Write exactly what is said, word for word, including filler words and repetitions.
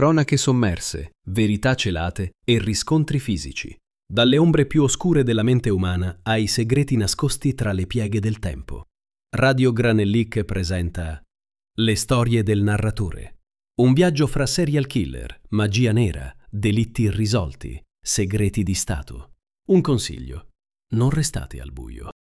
Cronache sommerse, verità celate e riscontri fisici. Dalle ombre più oscure della mente umana ai segreti nascosti tra le pieghe del tempo. Radio Granellic presenta Le storie del narratore. Un viaggio fra serial killer, magia nera, delitti irrisolti, segreti di Stato. Un consiglio: non restate al buio.